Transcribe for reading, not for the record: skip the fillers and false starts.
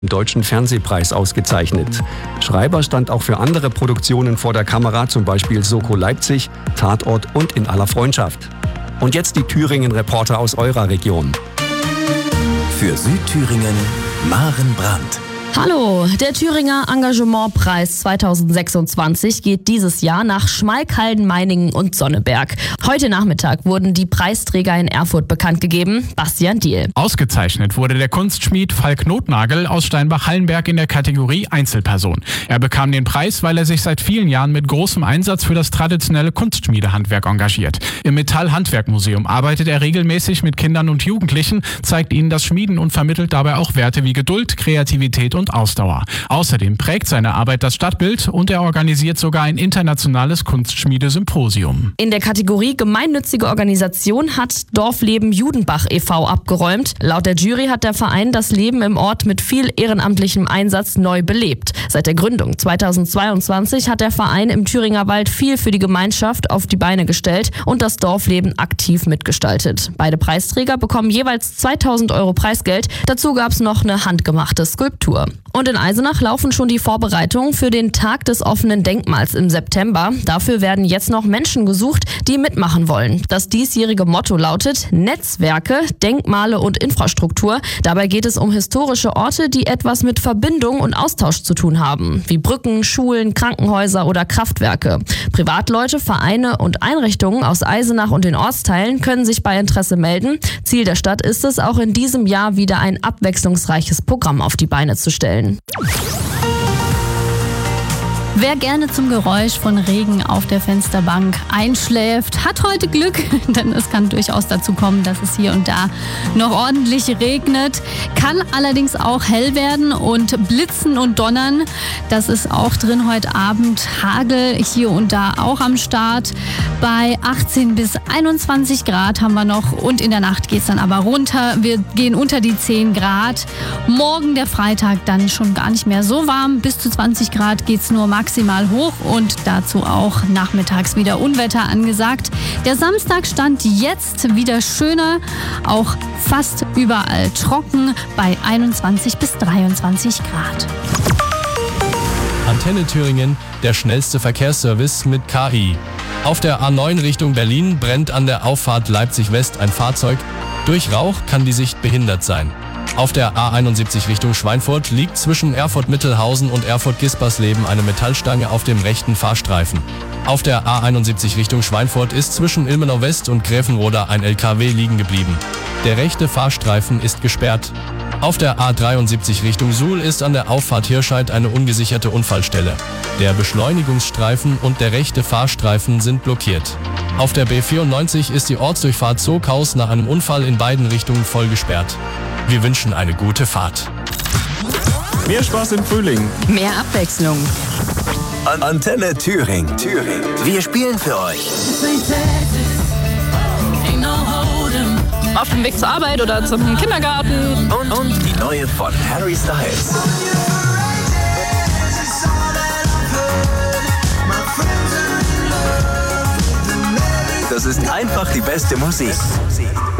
Deutschen Fernsehpreis ausgezeichnet. Schreiber stand auch für andere Produktionen vor der Kamera, zum Beispiel Soko Leipzig, Tatort und In aller Freundschaft. Und jetzt die Thüringen-Reporter aus eurer Region. Für Südthüringen Maren Brandt. Hallo, der Thüringer Engagementpreis 2026 geht dieses Jahr nach Schmalkalden, Meiningen und Sonneberg. Heute Nachmittag wurden die Preisträger in Erfurt bekannt gegeben. Bastian Diehl. Ausgezeichnet wurde der Kunstschmied Falk Notnagel aus Steinbach-Hallenberg in der Kategorie Einzelperson. Er bekam den Preis, weil er sich seit vielen Jahren mit großem Einsatz für das traditionelle Kunstschmiedehandwerk engagiert. Im Metall-Handwerk-Museum arbeitet er regelmäßig mit Kindern und Jugendlichen, zeigt ihnen das Schmieden und vermittelt dabei auch Werte wie Geduld, Kreativität und Ausdauer. Außerdem prägt seine Arbeit das Stadtbild und er organisiert sogar ein internationales Kunstschmiede-Symposium. In der Kategorie Gemeinnützige Organisation hat Dorfleben Judenbach e.V. abgeräumt. Laut der Jury hat der Verein das Leben im Ort mit viel ehrenamtlichem Einsatz neu belebt. Seit der Gründung 2022 hat der Verein im Thüringer Wald viel für die Gemeinschaft auf die Beine gestellt und das Dorfleben aktiv mitgestaltet. Beide Preisträger bekommen jeweils 2.000 € Preisgeld. Dazu gab es noch eine handgemachte Skulptur. Und in Eisenach laufen schon die Vorbereitungen für den Tag des offenen Denkmals im September. Dafür werden jetzt noch Menschen gesucht, die mitmachen wollen. Das diesjährige Motto lautet Netzwerke, Denkmale und Infrastruktur. Dabei geht es um historische Orte, die etwas mit Verbindung und Austausch zu tun haben, wie Brücken, Schulen, Krankenhäuser oder Kraftwerke. Privatleute, Vereine und Einrichtungen aus Eisenach und den Ortsteilen können sich bei Interesse melden. Ziel der Stadt ist es, auch in diesem Jahr wieder ein abwechslungsreiches Programm auf die Beine zu stellen. Wer gerne zum Geräusch von Regen auf der Fensterbank einschläft, hat heute Glück, denn es kann durchaus dazu kommen, dass es hier und da noch ordentlich regnet. Kann allerdings auch hell werden und blitzen und donnern. Das ist auch drin heute Abend. Hagel hier und da auch am Start. Bei 18 bis 21 Grad haben wir noch und in der Nacht geht es dann aber runter. Wir gehen unter die 10 Grad. Morgen der Freitag dann schon gar nicht mehr so warm. Bis zu 20 Grad geht es nur maximal hoch und dazu auch nachmittags wieder Unwetter angesagt. Der Samstag stand jetzt wieder schöner, auch fast überall trocken bei 21 bis 23 Grad. Antenne Thüringen, der schnellste Verkehrsservice mit KI. Auf der A9 Richtung Berlin brennt an der Auffahrt Leipzig West ein Fahrzeug. Durch Rauch kann die Sicht behindert sein. Auf der A71 Richtung Schweinfurt liegt zwischen Erfurt-Mittelhausen und Erfurt-Gispersleben eine Metallstange auf dem rechten Fahrstreifen. Auf der A71 Richtung Schweinfurt ist zwischen Ilmenau West und Gräfenroda ein LKW liegen geblieben. Der rechte Fahrstreifen ist gesperrt. Auf der A73 Richtung Suhl ist an der Auffahrt Hirscheid eine ungesicherte Unfallstelle. Der Beschleunigungsstreifen und der rechte Fahrstreifen sind blockiert. Auf der B94 ist die Ortsdurchfahrt Zookaus nach einem Unfall in beiden Richtungen voll gesperrt. Wir wünschen eine gute Fahrt. Mehr Spaß im Frühling. Mehr Abwechslung. Antenne Thüringen. Wir spielen für euch. Auf dem Weg zur Arbeit oder zum Kindergarten. Und die neue von Harry Styles. Das ist einfach die beste Musik.